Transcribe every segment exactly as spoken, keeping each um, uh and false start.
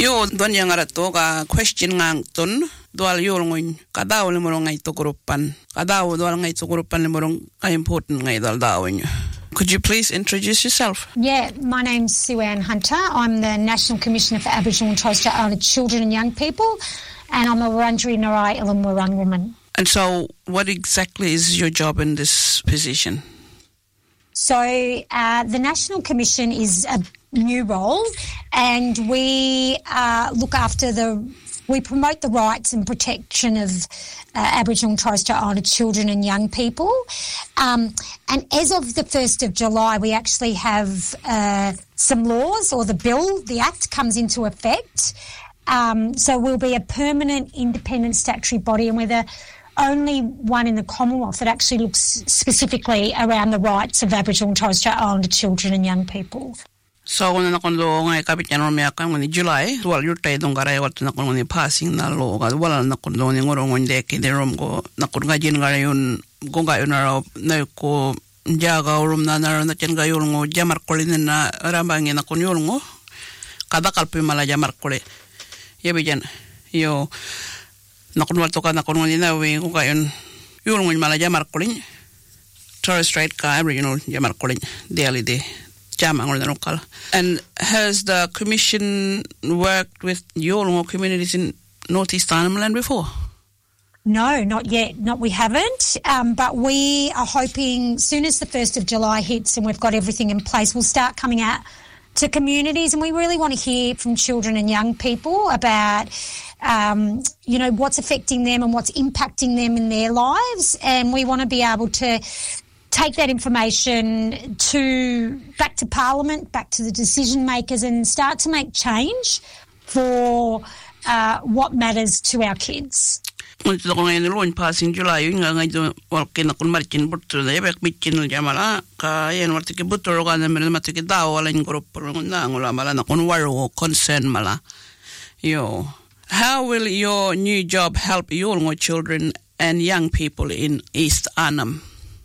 Yo don yang ara toga question ngang ton dual yol ngun kadaw le morong ngai to grupan kadaw dual ngai to grupan le morong ka important ngai dal dawin. Could you please introduce yourself? Yeah, my name's Sue Ann Hunter. I'm the National Commissioner for Aboriginal and Torres Strait Islander Children and Young People, and I'm a Wurundjeri Narai Ilum woman. And so what exactly is your job in this position? So uh, the National Commission is a new role, and we uh, look after the, we promote the rights and protection of uh, Aboriginal and Torres Strait Islander children and young people. Um, and as of the first of July, we actually have uh, some laws, or the bill, the Act comes into effect. Um, so we'll be a permanent independent statutory body, and we're the only one in the Commonwealth that actually looks specifically around the rights of Aboriginal and Torres Strait Islander children and young people. So when nakon lo ngai kapit yan romya kan when July dual yurtay dong garay wat nakon when passing na lo ga wala nakon lo ni ngorong nde ke de rom go nakon ga jin garay yun gonga yun na na ko jaga rom na na na chen ga yul ngo jamar kolin na rambangi nakon yul ngo kada kalpi mala jamar kole yebijan yo nakon wal to ka nakon ni na we gonga yun yul ngo mala jamar kolin Torres Strait ka Aboriginal jamar kolin daily day. And has the Commission worked with Yolngu communities in Northeast Arnhem Land before? No, not yet. Not we haven't. Um, but we are hoping soon as the first of July hits and we've got everything in place, we'll start coming out to communities, and we really want to hear from children and young people about, um, you know, what's affecting them and what's impacting them in their lives. And we want to be able to take that information to back to Parliament, back to the decision makers, and start to make change for uh, what matters to our kids. Passing July, you know, I do work in a conmarkin butter, the epic bitchin Jamala, Kayan, what take a butter organ and Melmatic Dao, and group Malana, Conwaro, concern Mala. Yo, how will your new job help your children and young people in East Arnhem?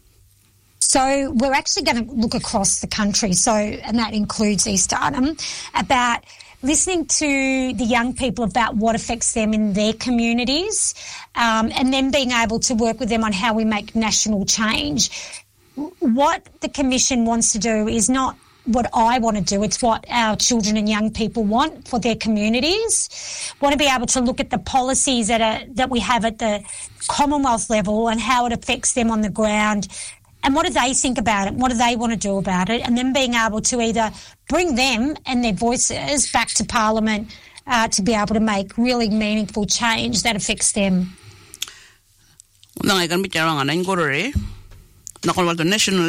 So we're actually going to look across the country, so and that includes East Arnhem, about listening to the young people about what affects them in their communities, um, and then being able to work with them on how we make national change. What the Commission wants to do is not what I want to do, it's what our children and young people want for their communities. Want to be able to look at the policies that are, that we have at the Commonwealth level and how it affects them on the ground. And what do they think about it? What do they want to do about it? And then being able to either bring them and their voices back to Parliament uh, to be able to make really meaningful change that affects them. National